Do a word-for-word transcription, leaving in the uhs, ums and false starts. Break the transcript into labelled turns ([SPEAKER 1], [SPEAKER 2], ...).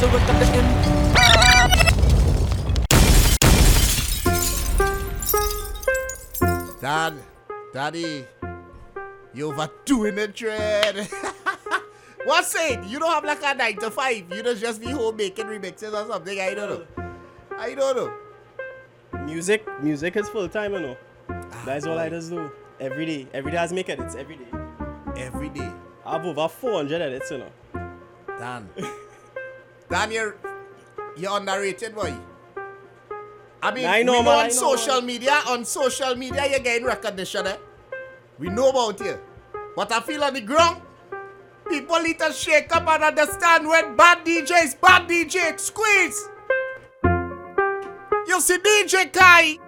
[SPEAKER 1] hustle work at the end.
[SPEAKER 2] Dad, Daddy, you overdoing it, Dread. What's it? You don't have like a nine to five. You don't just be home making remixes or something. I don't know. I don't know.
[SPEAKER 3] Music, music is full time, you know.
[SPEAKER 2] Ah,
[SPEAKER 3] That's all
[SPEAKER 2] boy.
[SPEAKER 3] I just do. Every day. Every day I make edits. Every day.
[SPEAKER 2] Every day.
[SPEAKER 3] I have over four hundred edits, you know.
[SPEAKER 2] Dan. Dan, you're, you're underrated, boy. I mean,
[SPEAKER 3] I know,
[SPEAKER 2] we know
[SPEAKER 3] man,
[SPEAKER 2] on
[SPEAKER 3] I know,
[SPEAKER 2] social
[SPEAKER 3] man.
[SPEAKER 2] media, on social media, you're getting recognition, eh? We know about you. But I feel on the ground, people need to shake up and understand when bad D Js, bad D J, squeeze. You see D J Kai,